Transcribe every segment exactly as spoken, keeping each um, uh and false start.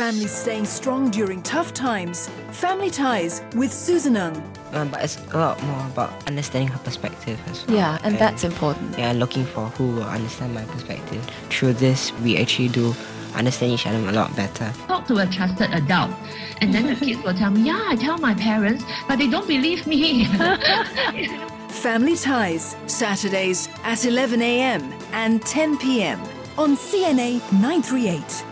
Families staying strong during tough times. Family Ties with Susan Ng. Um, but it's a lot more about understanding her perspective as well. Yeah, and, and that's important. Yeah, looking for who will understand my perspective. Through this, we actually do understand each other a lot better. Talk to a trusted adult, and then the kids will tell me, yeah, I tell my parents, but they don't believe me. Family Ties, Saturdays at eleven a.m. and ten p.m. on C N A nine thirty-eight.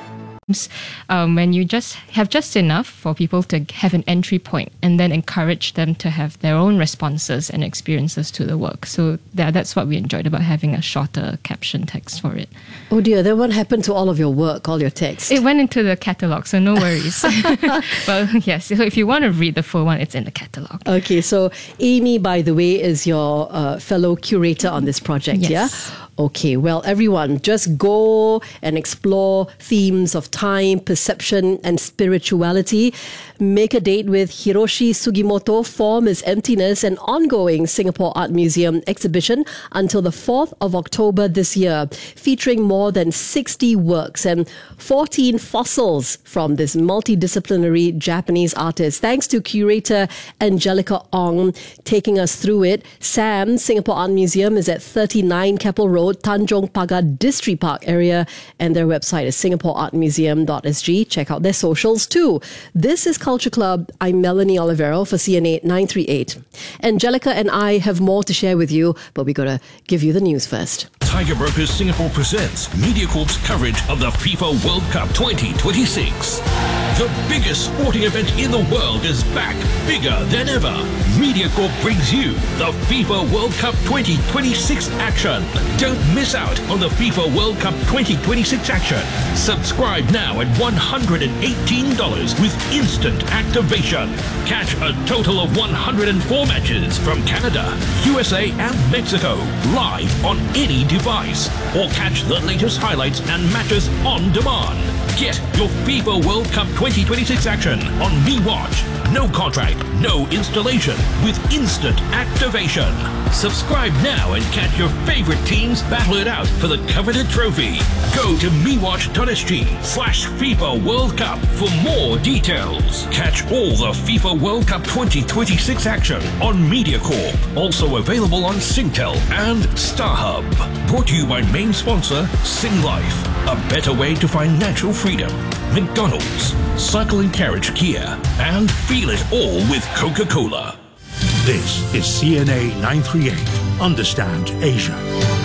Um, when you just have just enough for people to have an entry point and then encourage them to have their own responses and experiences to the work. So that, that's what we enjoyed about having a shorter caption text for it. Oh dear, then what happened to all of your work, all your text? It went into the catalogue, so no worries. Well, yes, so if you want to read the full one, it's in the catalogue. Okay, so Amy, by the way, is your uh, fellow curator on this project, yes. yeah? Okay, well, everyone, just go and explore themes of time, perception, and spirituality. Make a date with Hiroshi Sugimoto, Form is Emptiness, an ongoing Singapore Art Museum exhibition until the fourth of October this year, featuring more than sixty works and fourteen fossils from this multidisciplinary Japanese artist. Thanks to curator Angelica Ong taking us through it. SAM, Singapore Art Museum, is at thirty-nine Keppel Road, Tanjong Pagar Distripark area, and their website is singapore art museum dot s g. Check out their socials too. This is Culture Club. I'm Melanie Olivero for C N A nine thirty-eight. Angelica and I have more to share with you, but we got to give you the news first. Tiger Brokers Singapore presents MediaCorp's coverage of the FIFA World Cup twenty twenty-six. The biggest sporting event in the world is back, bigger than ever. MediaCorp brings you the FIFA World Cup twenty twenty-six action. Don't miss out on the FIFA World Cup twenty twenty-six action. Subscribe now at one hundred eighteen dollars with instant activation. Catch a total of one hundred four matches from Canada, U S A and Mexico live on any device. Or catch the latest highlights and matches on demand. Get your FIFA World Cup twenty twenty-six action on MeWatch. No contract, no installation, with instant activation. Subscribe now and catch your favorite teams battle it out for the coveted trophy. Go to mewatch.sg slash FIFA World Cup for more details. Catch all the FIFA World Cup twenty twenty-six action on MediaCorp. Also available on Singtel and StarHub. Brought to you by main sponsor Singlife. A better way to find natural freedom. McDonald's, Cycle and Carriage Kia, and feel it all with Coca-Cola. This is C N A nine thirty-eight. Understand Asia.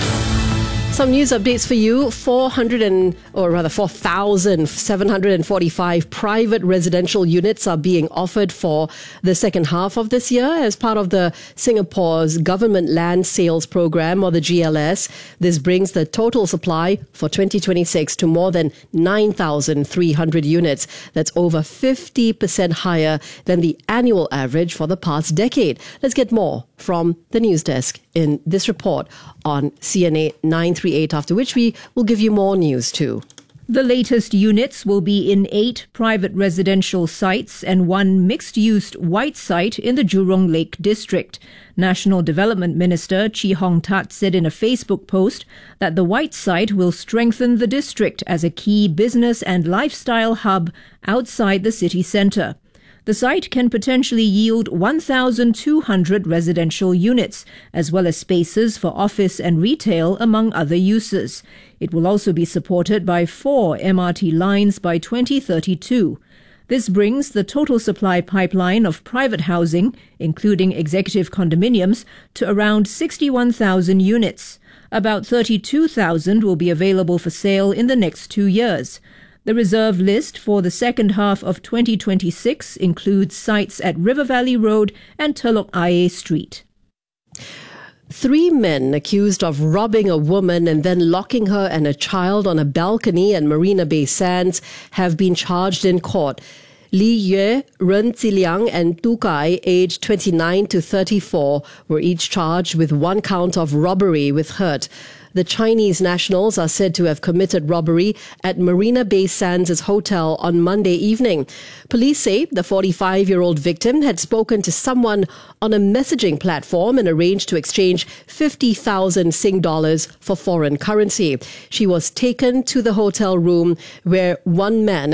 Some news updates for you. four hundred and, or rather four thousand seven hundred forty-five private residential units are being offered for the second half of this year as part of the Singapore's Government Land Sales Program, or the G L S. This brings the total supply for twenty twenty-six to more than nine thousand three hundred units. That's over fifty percent higher than the annual average for the past decade. Let's get more from the news desk in this report on C N A nine thirty-eight, after which we will give you more news too. The latest units will be in eight private residential sites and one mixed-use white site in the Jurong Lake district. National Development Minister Chee Hong Tat said in a Facebook post that the white site will strengthen the district as a key business and lifestyle hub outside the city centre. The site can potentially yield one thousand two hundred residential units, as well as spaces for office and retail, among other uses. It will also be supported by four M R T lines by twenty thirty-two. This brings the total supply pipeline of private housing, including executive condominiums, to around sixty-one thousand units. About thirty-two thousand will be available for sale in the next two years. The reserve list for the second half of twenty twenty-six includes sites at River Valley Road and Telok Ayer Street. Three men accused of robbing a woman and then locking her and a child on a balcony at Marina Bay Sands have been charged in court. Li Yue, Ren Ziliang and Tu Kai, aged twenty-nine to thirty-four, were each charged with one count of robbery with hurt. The Chinese nationals are said to have committed robbery at Marina Bay Sands' hotel on Monday evening. Police say the forty-five-year-old victim had spoken to someone on a messaging platform and arranged to exchange fifty thousand Sing dollars for foreign currency. She was taken to the hotel room where one man